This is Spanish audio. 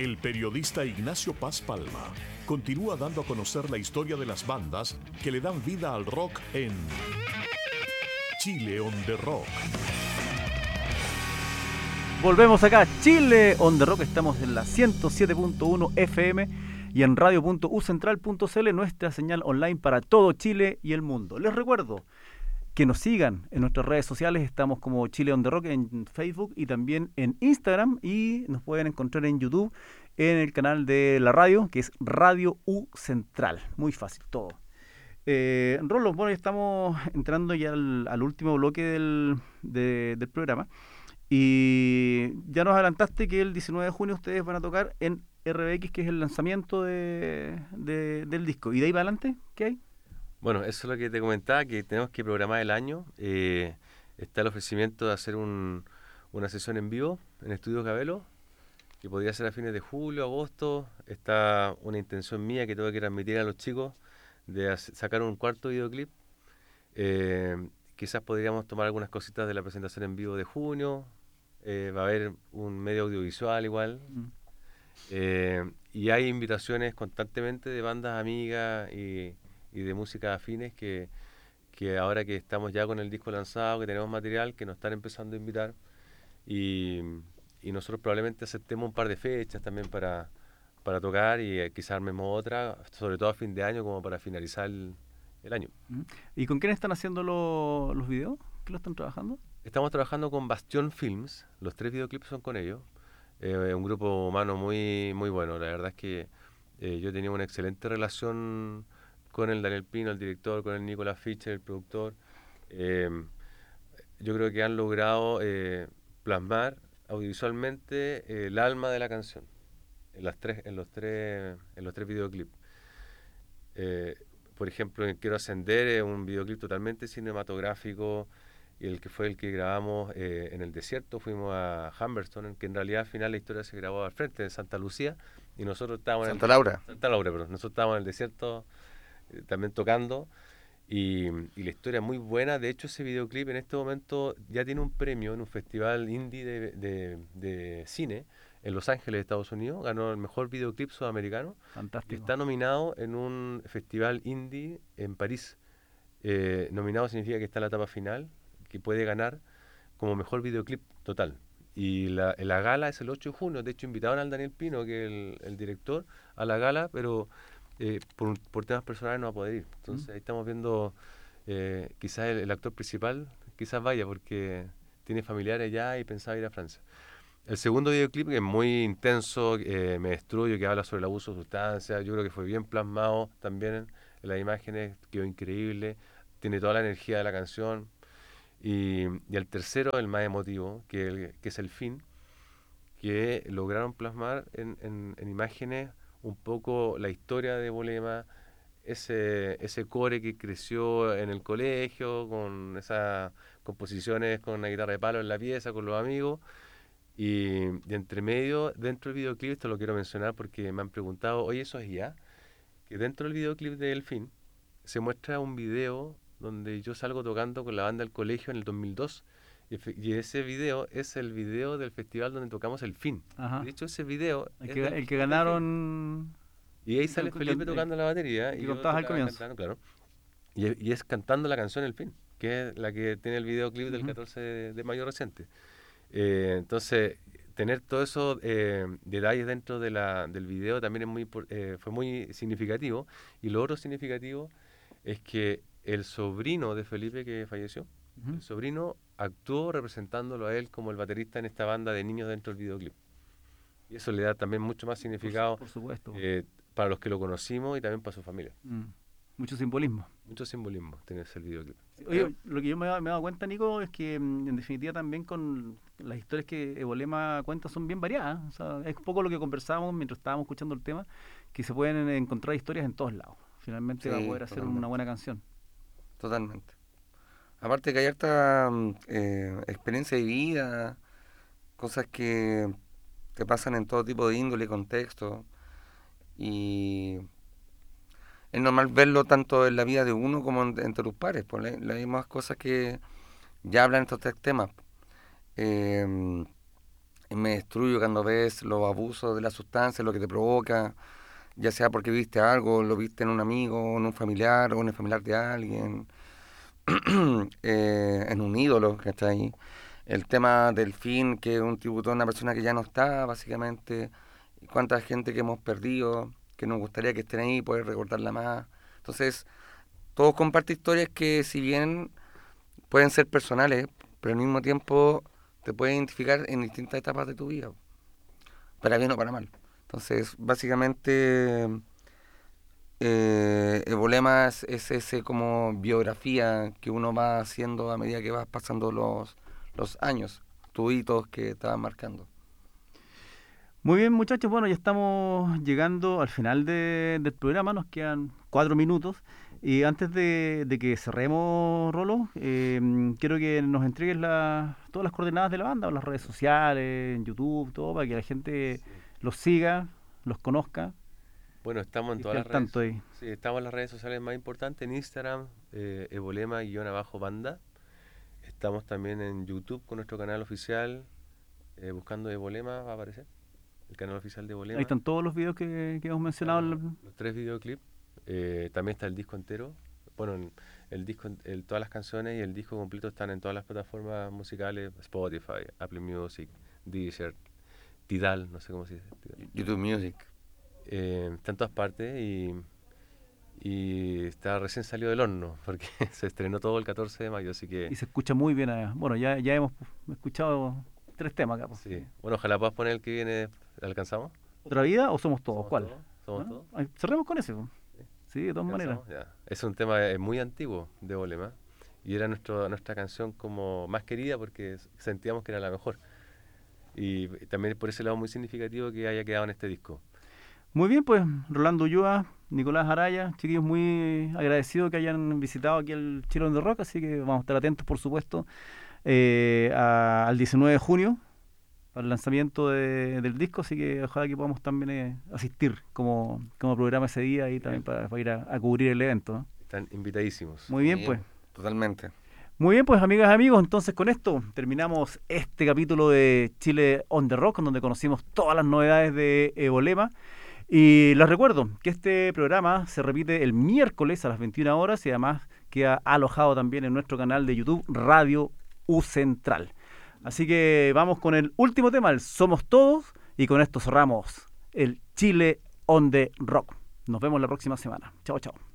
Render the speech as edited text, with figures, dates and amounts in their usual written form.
El periodista Ignacio Paz Palma continúa dando a conocer la historia de las bandas que le dan vida al rock en Chile on the Rock. Volvemos acá, Chile on the Rock. Estamos en la 107.1 FM y en radio.ucentral.cl, nuestra señal online para todo Chile y el mundo. Les recuerdo que nos sigan en nuestras redes sociales. Estamos como Chile on the Rock en Facebook y también en Instagram, y nos pueden encontrar en YouTube en el canal de la radio, que es Radio U Central. Muy fácil todo. Rolo, bueno, estamos entrando ya al último bloque del programa, y ya nos adelantaste que el 19 de junio ustedes van a tocar en RBX, que es el lanzamiento del disco. ¿Y de ahí para adelante qué hay? Bueno, eso es lo que te comentaba, que tenemos que programar el año. Está el ofrecimiento de hacer una sesión en vivo en Estudios Gabelo, que podría ser a fines de julio, agosto. Está una intención mía que tengo que transmitir a los chicos de sacar un cuarto videoclip. Quizás podríamos tomar algunas cositas de la presentación en vivo de junio. Va a haber un medio audiovisual igual. Y hay invitaciones constantemente de bandas amigas y de música afines que ahora que estamos ya con el disco lanzado, que tenemos material, que nos están empezando a invitar, y nosotros probablemente aceptemos un par de fechas también para tocar, y quizás armemos otra, sobre todo a fin de año, como para finalizar el año. ¿Y con quién están haciendo los videos? ¿Qué lo están trabajando? Estamos trabajando con Bastión Films, los 3 videoclips son con ellos. Un grupo humano muy, muy bueno. La verdad es que yo tenía una excelente relación con el Daniel Pino, el director, con el Nicolás Fischer, el productor. Yo creo que han logrado plasmar audiovisualmente el alma de la canción en los tres videoclips. Por ejemplo, en Quiero Ascender es un videoclip totalmente cinematográfico, y el que grabamos en el desierto. Fuimos a Humberstone, que en realidad al final la historia se grabó al frente de Santa Lucía, y nosotros estábamos Santa Laura, pero nosotros estábamos en el desierto también tocando, y la historia es muy buena. De hecho, ese videoclip en este momento ya tiene un premio en un festival indie de cine en Los Ángeles, Estados Unidos. Ganó el mejor videoclip sudamericano. Fantástico. Está nominado en un festival indie en París. Nominado significa que está en la etapa final, que puede ganar como mejor videoclip total. Y la gala es el 8 de junio. De hecho, invitaron al Daniel Pino, que es el director, a la gala, pero por temas personales no va a poder ir. Entonces ahí estamos viendo, quizás el actor principal quizás vaya, porque tiene familiares allá y pensaba ir a Francia. El segundo videoclip, que es muy intenso, Me Destruyo, que habla sobre el abuso de sustancias, yo creo que fue bien plasmado también en las imágenes, quedó increíble, tiene toda la energía de la canción. Y el tercero, el más emotivo, que es El Fin, que lograron plasmar en imágenes un poco la historia de Bolema, ese core que creció en el colegio, con esas composiciones con una guitarra de palo en la pieza, con los amigos. Y entre medio, dentro del videoclip, esto lo quiero mencionar porque me han preguntado, oye, ¿eso es ya? Que dentro del videoclip de El Fin se muestra un video donde yo salgo tocando con la banda del colegio en el 2002, y ese video es el video del festival donde tocamos El Fin. Ajá. De hecho, ese video El que ganaron. Y ahí sale Felipe tocando la batería, y yo contabas al tocaba comienzo. cantando, claro. Y es cantando la canción El Fin, que es la que tiene el videoclip del 14 de mayo reciente. Entonces, tener todos esos detalles dentro del video también fue muy significativo. Y lo otro significativo es que el sobrino de Felipe, que falleció, el sobrino actuó representándolo a él como el baterista en esta banda de niños dentro del videoclip. Y eso le da también mucho más significado, por supuesto, para los que lo conocimos y también para su familia. Mucho simbolismo. Mucho simbolismo tiene ese videoclip. Oye, lo que yo me he dado cuenta, Nico, es que en definitiva también con las historias que Evolema cuenta son bien variadas. O sea, es un poco lo que conversábamos mientras estábamos escuchando el tema, que se pueden encontrar historias en todos lados. Finalmente va a poder hacer una buena canción. Totalmente. Aparte que hay harta experiencia de vida, cosas que pasan en todo tipo de índole y contexto, y es normal verlo tanto en la vida de uno como entre tus pares, pues las mismas cosas que ya hablan estos 3 temas. me destruyo cuando ves los abusos de la sustancia, lo que te provoca, ya sea porque viste algo, lo viste en un amigo, en un familiar, o en el familiar de alguien, en un ídolo, ¿cachai? El tema del fin, que es un tributo a una persona que ya no está, básicamente. Y cuánta gente que hemos perdido, que nos gustaría que estén ahí, poder recordarla más. Entonces, todos comparten historias que si bien pueden ser personales, pero al mismo tiempo te pueden identificar en distintas etapas de tu vida, para bien o para mal. Entonces, básicamente, Evolema es ese como biografía que uno va haciendo a medida que vas pasando los años, tus hitos que te van marcando. Muy bien, muchachos. Bueno, ya estamos llegando al final del programa. Nos quedan 4 minutos. Y antes de que cerremos, Rolo, quiero que nos entregues todas las coordenadas de la banda, las redes sociales, en YouTube, todo, para que la gente los siga, los conozca. Bueno, estamos en y todas esté las al redes. tanto ahí. Sí, estamos en las redes sociales más importantes, en Instagram, Evolema_banda. Estamos también en YouTube con nuestro canal oficial, buscando Evolema va a aparecer, el canal oficial de Evolema. Ahí están todos los videos que hemos mencionado. Los 3 videoclips. También está el disco entero. Bueno, el disco, todas las canciones y el disco completo están en todas las plataformas musicales, Spotify, Apple Music, Deezer, Tidal, no sé cómo se dice. YouTube Music. Está en todas partes y está recién salido del horno, porque se estrenó todo el 14 de mayo, así que... Y se escucha muy bien allá. Bueno, ya hemos escuchado 3 temas acá. Pues. Sí. Bueno, ojalá puedas poner el que viene. ¿Alcanzamos? ¿Otra vida o somos todos? ¿Cuál? ¿Somos Bueno, todos? cerremos con ese. Sí, de todas maneras. Ya. Es un tema muy antiguo de Evolema y era nuestra canción como más querida porque sentíamos que era la mejor. Y también por ese lado muy significativo que haya quedado en este disco. Muy bien, pues Rolando Ulloa, Nicolás Araya, chiquillos, muy agradecidos que hayan visitado aquí el Chile on the Rock, así que vamos a estar atentos, por supuesto, al 19 de junio, al lanzamiento del disco, así que ojalá que podamos también asistir como programa ese día y también para ir a cubrir el evento, ¿no? Están invitadísimos. Muy bien, pues. Totalmente. Muy bien, pues amigas y amigos, entonces con esto terminamos este capítulo de Chile on the Rock, donde conocimos todas las novedades de Evolema. Y les recuerdo que este programa se repite el miércoles a las 21 horas y además queda alojado también en nuestro canal de YouTube Radio U Central. Así que vamos con el último tema, el Somos Todos, y con esto cerramos el Chile on the Rock. Nos vemos la próxima semana. Chao, chao.